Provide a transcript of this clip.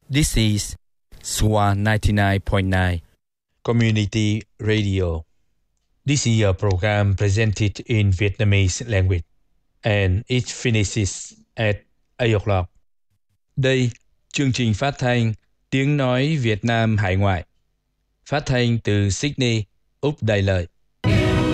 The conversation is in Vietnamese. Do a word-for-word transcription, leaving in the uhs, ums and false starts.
This is Swan ninety-nine point nine Community Radio. This is a program presented in Vietnamese language, and it finishes at eight o'clock. Đây, chương trình phát thanh Tiếng Nói Việt Nam Hải Ngoại, phát thanh từ Sydney, Úc Đại Lợi.